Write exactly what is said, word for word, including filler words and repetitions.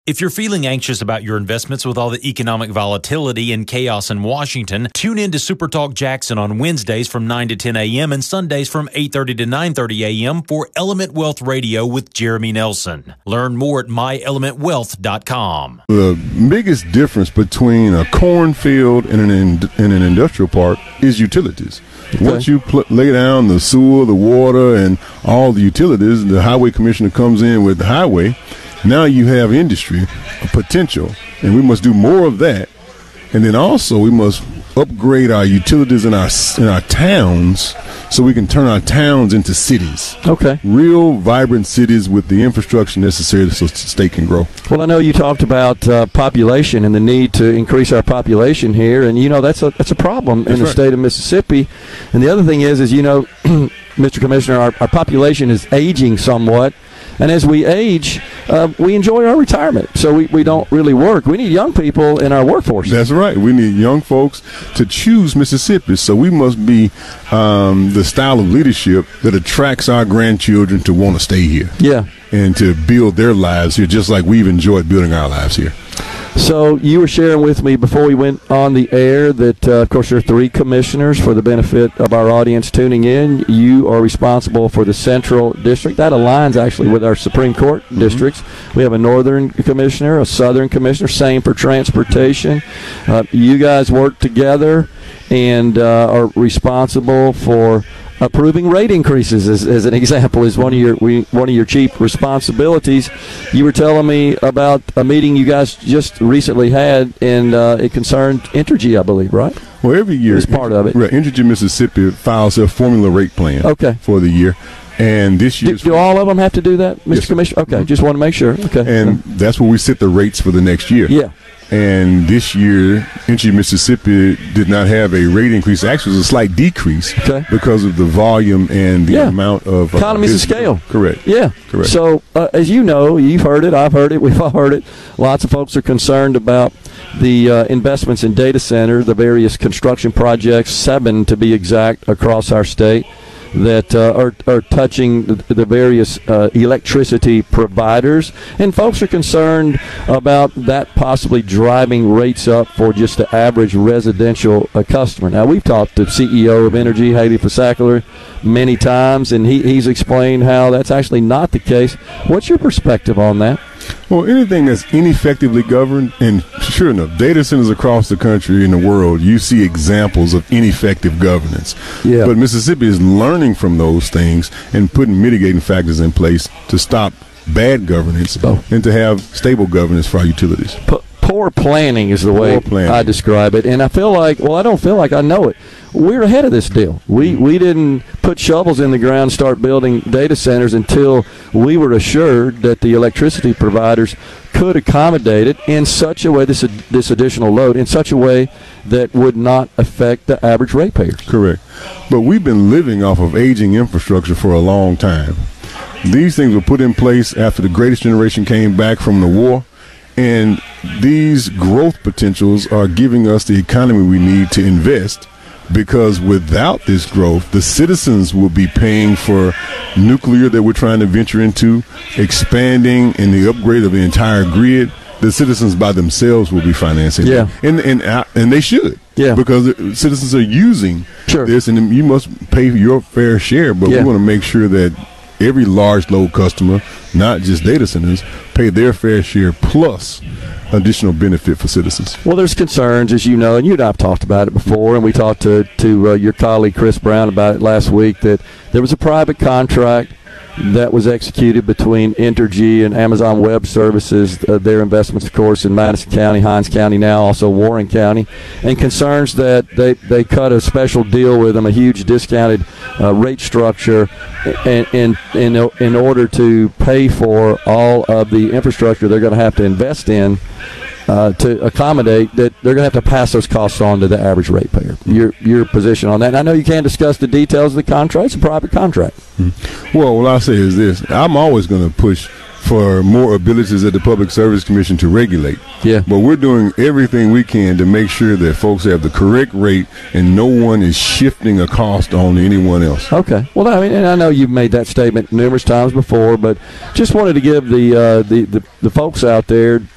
If you're feeling anxious about your investments with all the economic volatility and chaos in Washington, tune in to Super Talk Jackson on Wednesdays from nine to ten a.m. and Sundays from eight thirty to nine thirty a.m. for Element Wealth Radio with Jeremy Nelson. Learn more at my element wealth dot com. The biggest difference between a cornfield and an, in, and an industrial park is utilities. Okay. Once you pl- lay down the sewer, the water, and all the utilities, the highway commissioner comes in with the highway. Now you have industry, a potential, and we must do more of that. And then also we must upgrade our utilities in our in our towns so we can turn our towns into cities. Okay. Real vibrant cities with the infrastructure necessary so the state can grow. Well, I know you talked about uh, population and the need to increase our population here, and you know that's a that's a problem that's in the right. state of Mississippi. And the other thing is, is you know, Mister Commissioner, our, our population is aging somewhat. And as we age, uh, we enjoy our retirement, so we, we don't really work. We need young people in our workforce. That's right. We need young folks to choose Mississippi, so we must be um, the style of leadership that attracts our grandchildren to want to stay here. Yeah. And to build their lives here, just like we've enjoyed building our lives here. So you were sharing with me before we went on the air that, uh, of course, there are three commissioners for the benefit of our audience tuning in. You are responsible for the Central District. That aligns, actually, with our Supreme Court mm-hmm. districts. We have a Northern Commissioner, a Southern Commissioner, same for transportation. Uh, you guys work together and uh, are responsible for approving rate increases, as, as an example, is one of your we, one of your chief responsibilities. You were telling me about a meeting you guys just recently had, and uh, it concerned Entergy, I believe, right? Well, every year, it's part of it. Right, Entergy Mississippi files their formula rate plan okay. for the year. And this year, do, do all of them have to do that, Mister Yes, Commissioner? Okay, mm-hmm. just want to make sure. Okay, and okay. that's where we set the rates for the next year. Yeah. And this year, Entergy Mississippi did not have a rate increase. Actually, it was a slight decrease okay. because of the volume and the yeah. amount of uh, economies of scale. Correct. Yeah. Correct. So, uh, as you know, you've heard it, I've heard it, we've all heard it. Lots of folks are concerned about the uh, investments in data center, the various construction projects, seven to be exact, across our state, that uh, are, are touching the, the various uh, electricity providers. And folks are concerned about that possibly driving rates up for just the average residential uh, customer. Now, we've talked to C E O of Entergy, Haley Fassackler, many times, and he, he's explained how that's actually not the case. What's your perspective on that? Well, anything that's ineffectively governed, and sure enough, data centers across the country and the world, you see examples of ineffective governance. Yeah. But Mississippi is learning from those things and putting mitigating factors in place to stop bad governance oh. and to have stable governance for our utilities. P- poor planning is the way I describe it. And I feel like, well, I don't feel like I know it. We're ahead of this deal. We we didn't put shovels in the ground and start building data centers until we were assured that the electricity providers could accommodate it in such a way, this this additional load, in such a way that would not affect the average ratepayers. Correct. But we've been living off of aging infrastructure for a long time. These things were put in place after the greatest generation came back from the war. And these growth potentials are giving us the economy we need to invest, because without this growth, the citizens will be paying for nuclear that we're trying to venture into, expanding, and the upgrade of the entire grid. The citizens by themselves will be financing yeah. it. And, and, and they should. Yeah. Because citizens are using sure. this, and you must pay your fair share, but yeah. we want to make sure that every large load customer, not just data centers, pay their fair share plus additional benefit for citizens. Well, there's concerns, as you know, and you and I have talked about it before, and we talked to, to uh, your colleague Chris Brown about it last week, that there was a private contract that was executed between Entergy and Amazon Web Services, uh, their investments, of course, in Madison County, Hinds County now, also Warren County, and concerns that they, they cut a special deal with them, a huge discounted uh, rate structure in, in, in, in order to pay for all of the infrastructure they're going to have to invest in Uh, to accommodate that. They're going to have to pass those costs on to the average ratepayer. Your your position on that? And I know you can't discuss the details of the contract. It's a private contract. Mm-hmm. Well, what I'll say is this. I'm always going to push for more abilities at the Public Service Commission to regulate. Yeah. But we're doing everything we can to make sure that folks have the correct rate and no one is shifting a cost on anyone else. Okay. Well, I mean, and I know you've made that statement numerous times before, but just wanted to give the uh, the, the, the folks out there